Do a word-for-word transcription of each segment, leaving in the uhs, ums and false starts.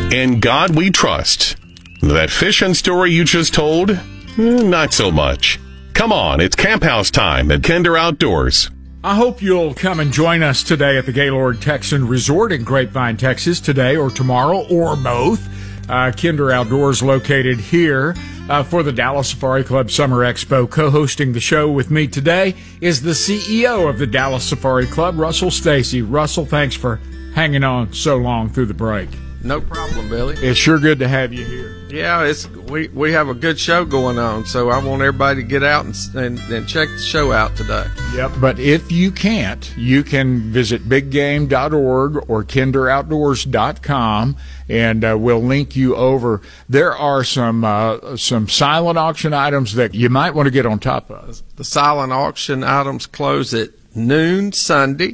In God we trust. That fishing story you just told? Not so much. Come on, it's Camp House time at Kinder Outdoors. I hope you'll come and join us today at the Gaylord Texan Resort in Grapevine, Texas, today or tomorrow or both. Uh, Kinder Outdoors located here uh, for the Dallas Safari Club Summer Expo. Co-hosting the show with me today is the C E O of the Dallas Safari Club, Russell Stacy. Russell, thanks for hanging on so long through the break. No problem, Billy. It's sure good to have you here. Yeah, it's we, we have a good show going on, so I want everybody to get out and, and, and check the show out today. Yep, but if you can't, you can visit big game dot org or kinder outdoors dot com, and uh, we'll link you over. There are some uh, some silent auction items that you might want to get on top of. The silent auction items close at noon Sunday.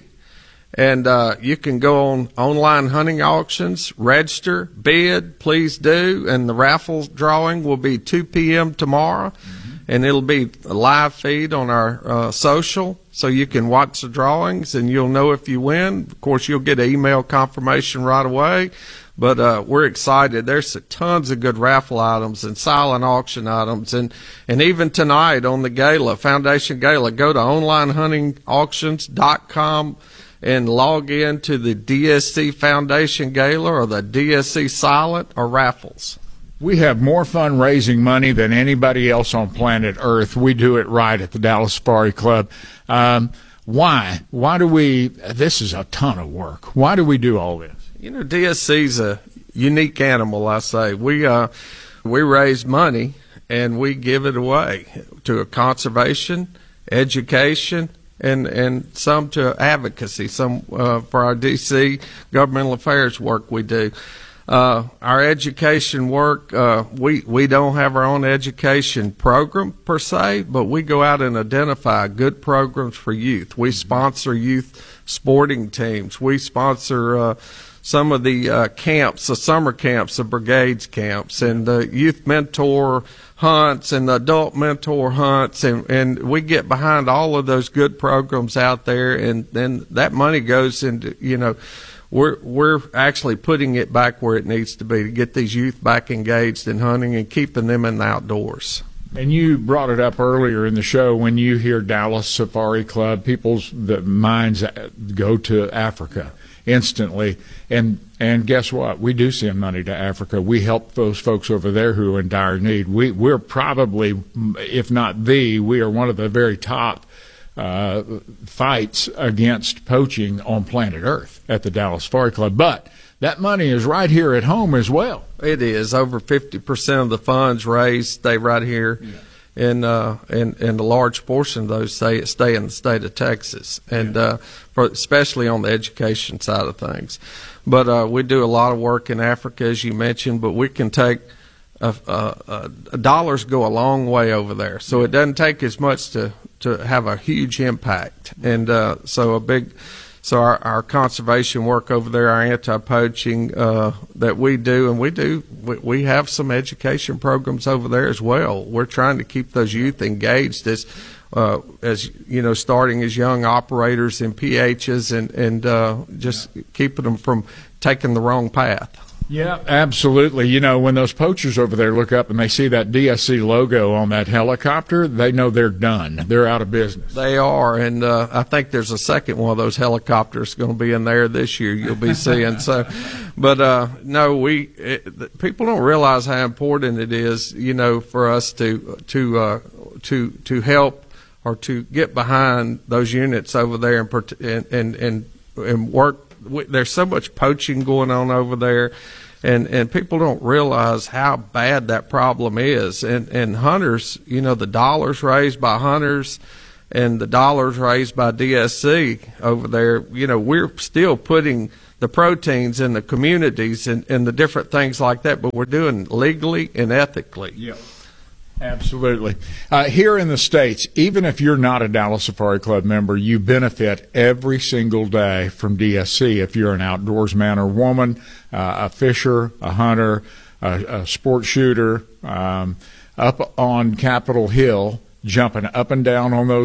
And uh, you can go on online hunting auctions, register, bid, please do. And the raffle drawing will be two p.m. tomorrow. Mm-hmm. And it'll be a live feed on our uh, social, so you can watch the drawings and you'll know if you win. Of course, you'll get an email confirmation right away. But uh, we're excited. There's tons of good raffle items and silent auction items. And, and even tonight on the gala, Foundation Gala, go to online hunting auctions dot com. and log in to the D S C Foundation Gala or the D S C Silent or raffles. We have more fun raising money than anybody else on planet Earth. We do it right at the Dallas Safari Club. Um, why? Why do we? This is a ton of work. Why do we do all this? You know, D S C's a unique animal, I say. We, uh, we raise money and we give it away to a conservation, education, and and some to advocacy, some uh, for our D C governmental affairs work we do. Uh, our education work, uh, we, we don't have our own education program per se, but we go out and identify good programs for youth. We sponsor youth sporting teams. We sponsor uh, some of the uh, camps, the summer camps, the brigades camps, and the youth mentor hunts and the adult mentor hunts, and, and we get behind all of those good programs out there, and then that money goes into, you know, we're we're actually putting it back where it needs to be to get these youth back engaged in hunting and keeping them in the outdoors. And you brought it up earlier in the show, when you hear Dallas Safari Club, people's the minds go to Africa instantly. And and guess what? We do send money to Africa. We help those folks over there who are in dire need. We, we're probably, if not the, we are one of the very top uh, fights against poaching on planet Earth at the Dallas Safari Club. But that money is right here at home as well. It is. Over fifty percent of the funds raised stay right here. Yeah. And, uh, and and a large portion of those stay, stay in the state of Texas, and yeah. uh, for, especially on the education side of things. But uh, we do a lot of work in Africa, as you mentioned, but we can take uh, uh, dollars go a long way over there. So it doesn't take as much to, to have a huge impact. And uh, so a big... So our, our conservation work over there, our anti-poaching uh, that we do, and we do, we, we have some education programs over there as well. We're trying to keep those youth engaged as, uh, as you know, starting as young operators in P Hs, and and uh, just keeping them from taking the wrong path. Yeah, absolutely. You know, when those poachers over there look up and they see that D S C logo on that helicopter, they know they're done. They're out of business. They are, and uh, I think there's a second one of those helicopters going to be in there this year. You'll be seeing. So, but uh, no, we it, people don't realize how important it is, you know, for us to to uh, to to help or to get behind those units over there and and and and, and work. There's so much poaching going on over there, and, and people don't realize how bad that problem is. And, and hunters, you know, the dollars raised by hunters and the dollars raised by D S C over there, you know, we're still putting the proteins in the communities and, and the different things like that, but we're doing legally and ethically. Yeah. Absolutely. Uh, here in the States, even if you're not a Dallas Safari Club member, you benefit every single day from D S C. If you're an outdoors man or woman, uh, a fisher, a hunter, a, a sport shooter, um, up on Capitol Hill, jumping up and down on those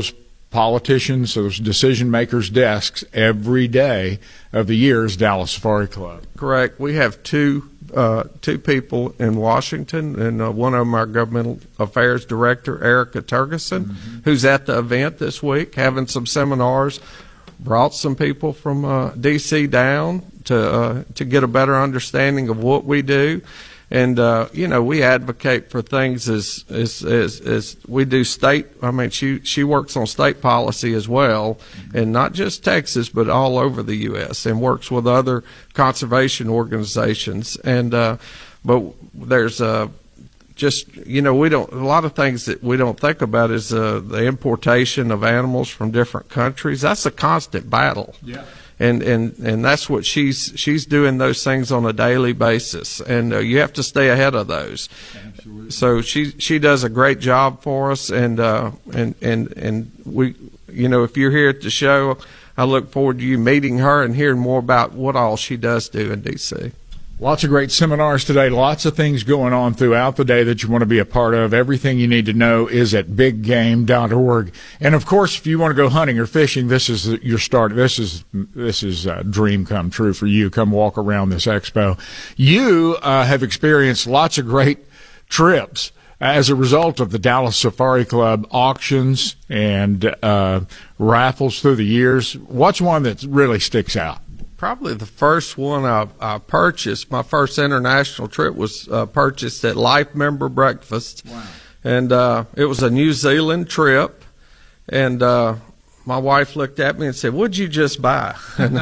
politicians, those decision makers' desks every day of the year is Dallas Safari Club. Correct. We have two uh, two people in Washington, and uh, one of them our governmental affairs director, Erica Turgeson, mm-hmm. who's at the event this week, having some seminars. Brought some people from uh, D C down to uh, to get a better understanding of what we do. And, uh, you know, we advocate for things as, as, as, as we do state. I mean, she, she works on state policy as well, and not just Texas, but all over the U S, and works with other conservation organizations. And, uh, but there's, uh, just, you know, we don't, a lot of things that we don't think about is, uh, the importation of animals from different countries. That's a constant battle. Yeah. And, and, and that's what she's she's doing, those things on a daily basis, and uh, you have to stay ahead of those. Absolutely. So she she does a great job for us, and uh, and and and we, you know, if you're here at the show, I look forward to you meeting her and hearing more about what all she does do in D C. Lots of great seminars today, lots of things going on throughout the day that you want to be a part of. Everything you need to know is at big game dot org. And of course, if you want to go hunting or fishing, this is your start. This is this is a dream come true for you. Come walk around this expo. You uh, have experienced lots of great trips as a result of the Dallas Safari Club auctions and uh, raffles through the years. What's one that really sticks out? Probably the first one I, I purchased, my first international trip was uh, purchased at Life Member Breakfast. Wow. And uh, it was a New Zealand trip. And uh, my wife looked at me and said, "What'd you just buy?"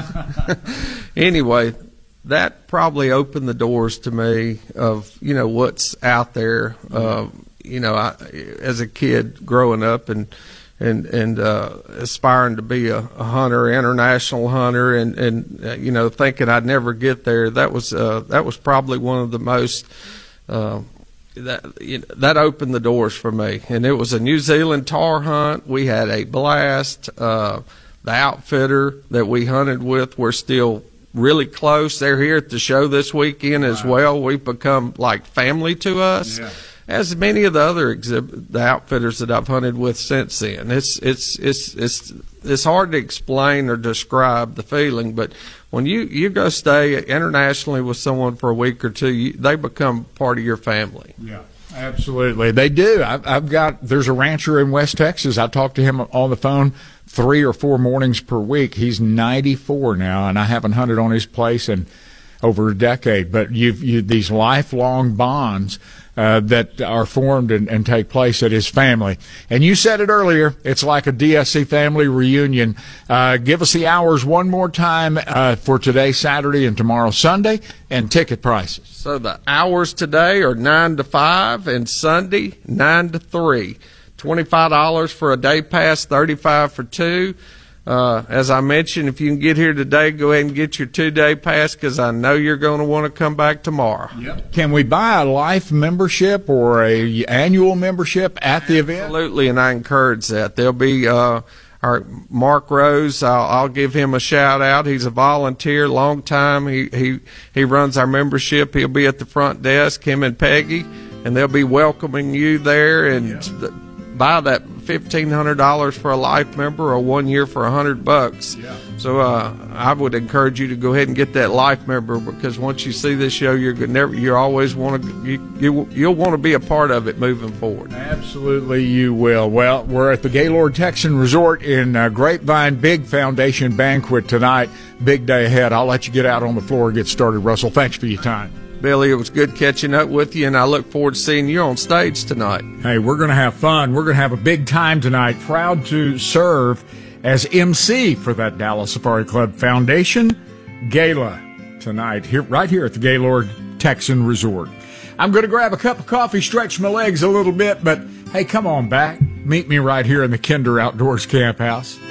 Anyway, that probably opened the doors to me of, you know, what's out there. Uh, you know, I, as a kid growing up and and and uh, aspiring to be a, a hunter, international hunter, and and uh, you know, thinking I'd never get there. That was uh, that was probably one of the most uh, that you know, that opened the doors for me. And it was a New Zealand tar hunt. We had a blast. Uh, the outfitter that we hunted with, we're still really close. They're here at the show this weekend as wow. well. We've become like family to us. Yeah. As many of the other exhibit, the outfitters that I've hunted with since then. It's it's it's it's it's hard to explain or describe the feeling, but when you, you go stay internationally with someone for a week or two, you, they become part of your family. Yeah, absolutely, they do. I've, I've got there's a rancher in West Texas. I talk to him on the phone three or four mornings per week. He's ninety-four now, and I haven't hunted on his place in over a decade. But you've you, these lifelong bonds Uh, that are formed and, and take place at his family. And you said it earlier, it's like a D S C family reunion. Uh, give us the hours one more time uh, for today, Saturday, and tomorrow, Sunday, and ticket prices. So the hours today are nine to five, and Sunday, nine to three. twenty-five dollars for a day pass, thirty-five dollars for two. Uh, as I mentioned, if you can get here today, go ahead and get your two-day pass, because I know you're going to want to come back tomorrow. Yep. Can we buy a life membership or a annual membership at the event? Absolutely, and I encourage that. There'll be uh, our Mark Rose. I'll, I'll give him a shout-out. He's a volunteer, long time. He, he, he runs our membership. He'll be at the front desk, him and Peggy, and they'll be welcoming you there. And yeah. buy that fifteen hundred dollars for a life member, or one year for a hundred bucks. Yeah. So uh, I would encourage you to go ahead and get that life member, because once you see this show, you're gonna never, you always want to, you, you you'll want to be a part of it moving forward. Absolutely, you will. Well, we're at the Gaylord Texan Resort in uh, Grapevine. Big foundation banquet tonight. Big day ahead. I'll let you get out on the floor and get started, Russell. Thanks for your time. Billy, it was good catching up with you, and I look forward to seeing you on stage tonight. Hey, we're going to have fun. We're going to have a big time tonight. Proud to serve as M C for that Dallas Safari Club Foundation Gala tonight, here, right here at the Gaylord Texan Resort. I'm going to grab a cup of coffee, stretch my legs a little bit, but hey, come on back. Meet me right here in the Kinder Outdoors Camp House.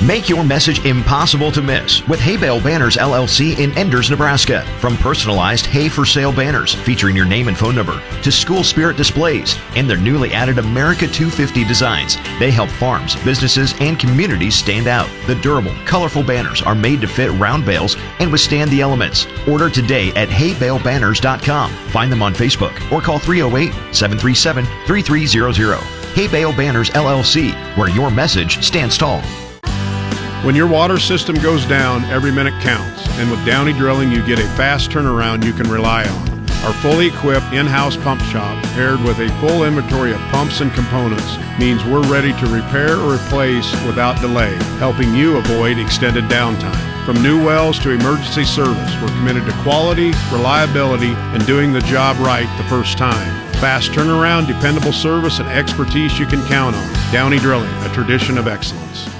Make your message impossible to miss with Hay Bale Banners L L C in Enders, Nebraska. From personalized hay for sale banners featuring your name and phone number to school spirit displays and their newly added America two fifty designs, they help farms, businesses, and communities stand out. The durable, colorful banners are made to fit round bales and withstand the elements. Order today at hay bale banners dot com. Find them on Facebook or call three oh eight, seven three seven, three three zero zero. Hay Bale Banners L L C, where your message stands tall. When your water system goes down, every minute counts. And with Downey Drilling, you get a fast turnaround you can rely on. Our fully equipped in-house pump shop, paired with a full inventory of pumps and components, means we're ready to repair or replace without delay, helping you avoid extended downtime. From new wells to emergency service, we're committed to quality, reliability, and doing the job right the first time. Fast turnaround, dependable service, and expertise you can count on. Downey Drilling, a tradition of excellence.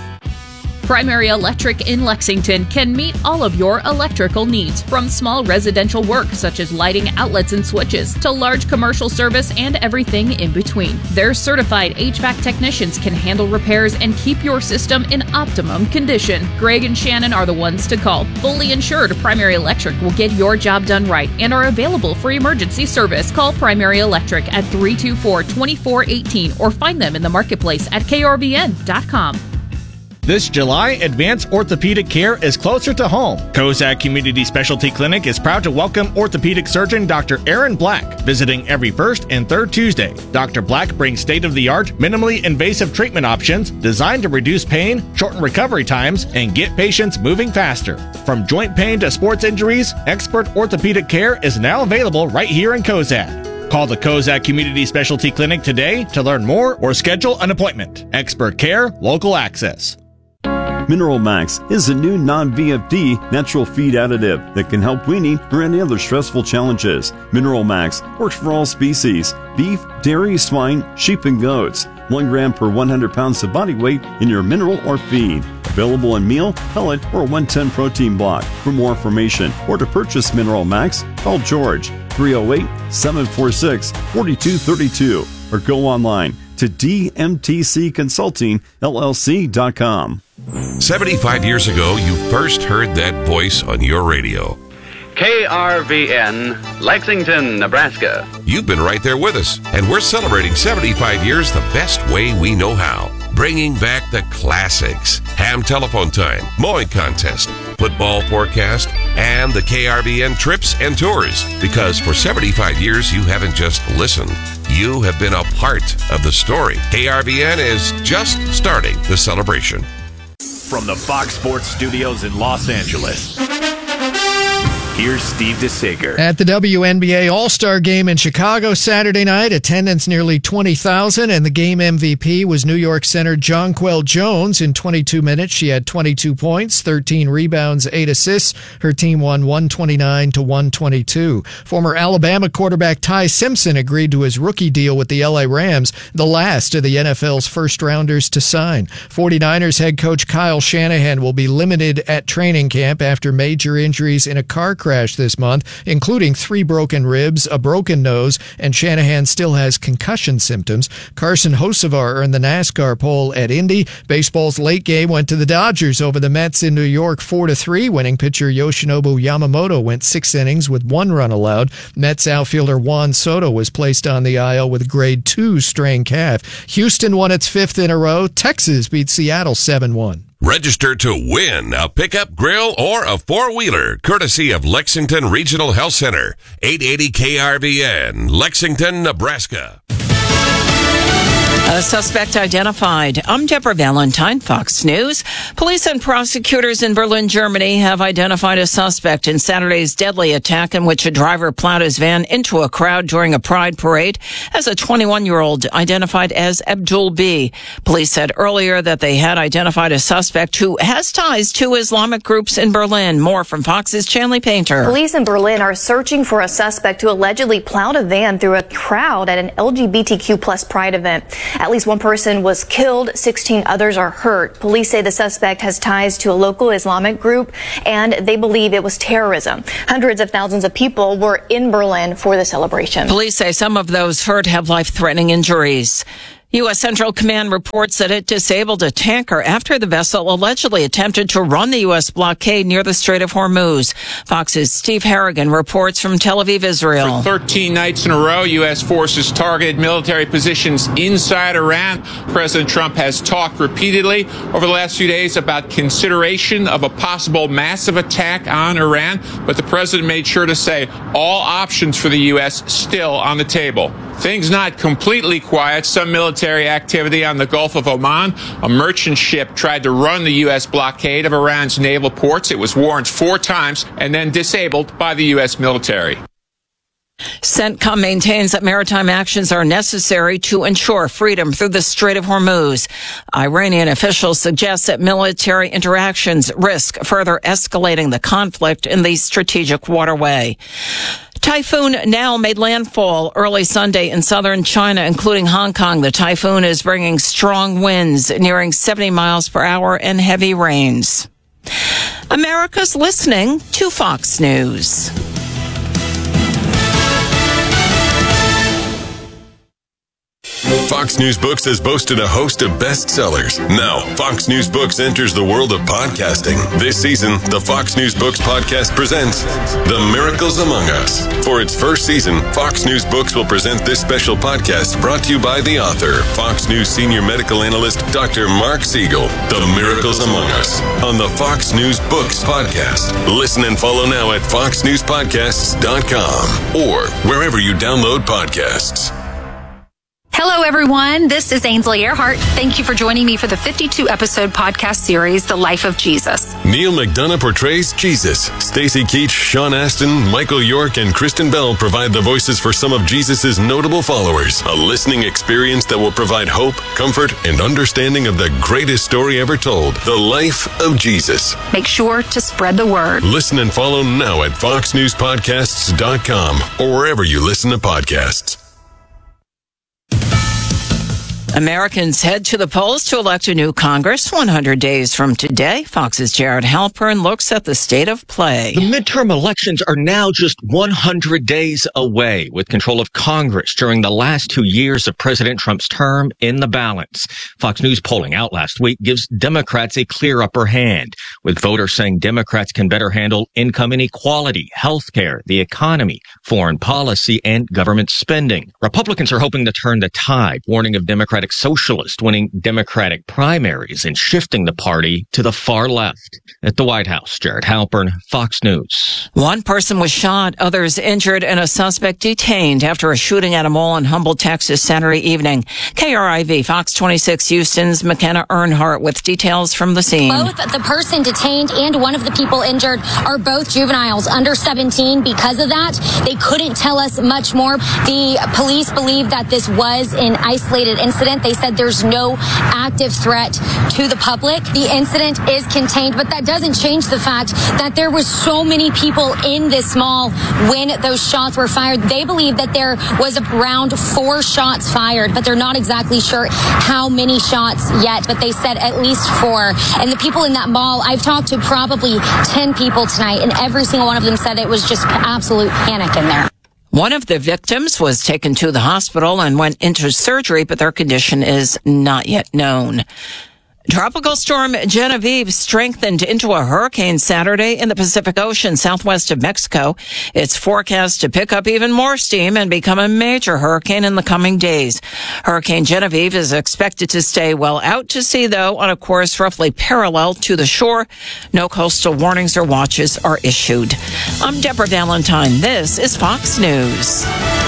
Primary Electric in Lexington can meet all of your electrical needs, from small residential work such as lighting, outlets, and switches, to large commercial service and everything in between. Their certified H V A C technicians can handle repairs and keep your system in optimum condition. Greg and Shannon are the ones to call. Fully insured, Primary Electric will get your job done right and are available for emergency service. Call Primary Electric at three two four, two four one eight or find them in the marketplace at K R V N dot com. This July, Advanced Orthopedic Care is closer to home. Kozak Community Specialty Clinic is proud to welcome orthopedic surgeon Doctor Aaron Black, visiting every first and third Tuesday. Doctor Black brings state-of-the-art, minimally invasive treatment options designed to reduce pain, shorten recovery times, and get patients moving faster. From joint pain to sports injuries, expert orthopedic care is now available right here in Kozak. Call the Kozak Community Specialty Clinic today to learn more or schedule an appointment. Expert care, local access. Mineral Max is a new non-V F D natural feed additive that can help weaning or any other stressful challenges. Mineral Max works for all species: beef, dairy, swine, sheep, and goats. One gram per one hundred pounds of body weight in your mineral or feed. Available in meal, pellet, or one ten protein block. For more information or to purchase Mineral Max, call George three oh eight, seven four six, four two three two or go online to D M T C Consulting L L C dot com. seventy-five years ago, you first heard that voice on your radio. K R V N, Lexington, Nebraska. You've been right there with us, and we're celebrating seventy-five years the best way we know how. Bringing back the classics: ham telephone time, mowing contest, football forecast, and the K R V N trips and tours. Because for seventy-five years, you haven't just listened. You have been a part of the story. K R V N is just starting the celebration. From the Fox Sports Studios in Los Angeles, here's Steve DeSager. At the W N B A All-Star Game in Chicago Saturday night, attendance nearly twenty thousand, and the game M V P was New York center Jonquel Jones. In twenty-two minutes, she had twenty-two points, thirteen rebounds, eight assists. Her team won one twenty-nine to one twenty-two. Former Alabama quarterback Ty Simpson agreed to his rookie deal with the L A Rams, the last of the N F L's first-rounders to sign. forty-niners head coach Kyle Shanahan will be limited at training camp after major injuries in a car crash crash this month, including three broken ribs, a broken nose, and Shanahan still has concussion symptoms. Carson Hocevar earned the NASCAR pole at Indy. Baseball's late game went to the Dodgers over the Mets in New York four to three. Winning pitcher Yoshinobu Yamamoto went six innings with one run allowed. Mets outfielder Juan Soto was placed on the I L with grade two strained calf. Houston won its fifth in a row. Texas beat Seattle seven one. Register to win a pickup, grill, or a four-wheeler, courtesy of Lexington Regional Health Center, eight eighty K R V N, Lexington, Nebraska. A suspect identified. I'm Deborah Valentine, Fox News. Police and prosecutors in Berlin, Germany have identified a suspect in Saturday's deadly attack in which a driver plowed his van into a crowd during a pride parade as a twenty-one-year-old identified as Abdul B. Police said earlier that they had identified a suspect who has ties to Islamic groups in Berlin. More from Fox's Chanley Painter. Police in Berlin are searching for a suspect who allegedly plowed a van through a crowd at an L G B T Q plus pride event. At least one person was killed, sixteen others are hurt. Police say the suspect has ties to a local Islamic group, and they believe it was terrorism. Hundreds of thousands of people were in Berlin for the celebration. Police say some of those hurt have life-threatening injuries. U S. Central Command reports that it disabled a tanker after the vessel allegedly attempted to run the U S blockade near the Strait of Hormuz. Fox's Steve Harrigan reports from Tel Aviv, Israel. For thirteen nights in a row, U S forces targeted military positions inside Iran. President Trump has talked repeatedly over the last few days about consideration of a possible massive attack on Iran, but the president made sure to say all options for the U S still on the table. Things not completely quiet. Some military activity on the Gulf of Oman. A merchant ship tried to run the U S blockade of Iran's naval ports. It was warned four times and then disabled by the U S military. CENTCOM maintains that maritime actions are necessary to ensure freedom through the Strait of Hormuz. Iranian officials suggest that military interactions risk further escalating the conflict in the strategic waterway. Typhoon Now made landfall early Sunday in southern China, including Hong Kong. The typhoon is bringing strong winds nearing seventy miles per hour and heavy rains. America's listening to Fox News. Fox News Books has boasted a host of bestsellers. Now, Fox News Books enters the world of podcasting. This season, the Fox News Books podcast presents The Miracles Among Us. For its first season, Fox News Books will present this special podcast brought to you by the author, Fox News senior medical analyst, Doctor Mark Siegel. The Miracles Among Us on the Fox News Books podcast. Listen and follow now at fox news podcasts dot com or wherever you download podcasts. Hello, everyone. This is Ainsley Earhart. Thank you for joining me for the fifty-two episode podcast series, The Life of Jesus. Neil McDonough portrays Jesus. Stacy Keach, Sean Astin, Michael York, and Kristen Bell provide the voices for some of Jesus' notable followers. A listening experience that will provide hope, comfort, and understanding of the greatest story ever told, The Life of Jesus. Make sure to spread the word. Listen and follow now at fox news podcasts dot com or wherever you listen to podcasts. Americans head to the polls to elect a new Congress one hundred days from today. Fox's Jared Halpern looks at the state of play. The midterm elections are now just one hundred days away, with control of Congress during the last two years of President Trump's term in the balance. Fox News polling out last week gives Democrats a clear upper hand, with voters saying Democrats can better handle income inequality, health care, the economy, foreign policy, and government spending. Republicans are hoping to turn the tide, warning of Democratic socialists winning Democratic primaries and shifting the party to the far left. At the White House, Jared Halpern, Fox News. One person was shot, others injured, and a suspect detained after a shooting at a mall in Humboldt, Texas, Saturday evening. K R I V, Fox twenty-six Houston's McKenna Earnhardt with details from the scene. Both the person detained and one of the people injured are both juveniles under seventeen. Because of that, they couldn't tell us much more. The police believe that this was an isolated incident. They said there's no active threat to the public. The incident is contained, but that doesn't change the fact that there was so many people in this mall when those shots were fired. They believe that there was around four shots fired, but they're not exactly sure how many shots yet, but they said at least four. And the people in that mall, I've talked to probably ten people tonight, and every single one of them said it was just absolute panic in there. One of the victims was taken to the hospital and went into surgery, but their condition is not yet known. Tropical storm Genevieve strengthened into a hurricane Saturday in the Pacific Ocean southwest of Mexico. It's forecast to pick up even more steam and become a major hurricane in the coming days. Hurricane Genevieve is expected to stay well out to sea, though, on a course roughly parallel to the shore. No coastal warnings or watches are issued. I'm Deborah Valentine. This is Fox News.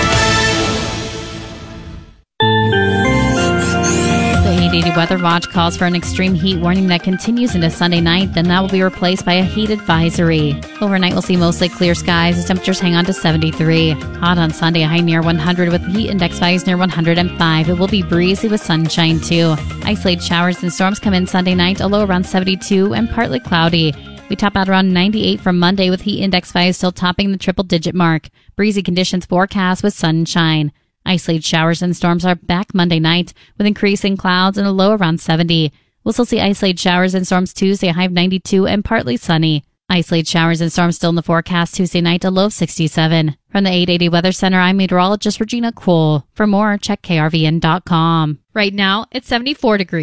eight eighty Weather Watch calls for an extreme heat warning that continues into Sunday night, then that will be replaced by a heat advisory. Overnight, we'll see mostly clear skies as temperatures hang on to seventy-three. Hot on Sunday, a high near one hundred with the heat index values near one hundred five. It will be breezy with sunshine too. Isolated showers and storms come in Sunday night, a low around seventy-two and partly cloudy. We top out around ninety-eight from Monday with heat index values still topping the triple-digit mark. Breezy conditions forecast with sunshine. Isolated showers and storms are back Monday night with increasing clouds and a low around seventy. We'll still see isolated showers and storms Tuesday, a high of ninety-two and partly sunny. Isolated showers and storms still in the forecast Tuesday night, a low of sixty-seven. From the eight eighty Weather Center, I'm meteorologist Regina Cool. For more, check K R V N dot com. Right now, it's seventy-four degrees.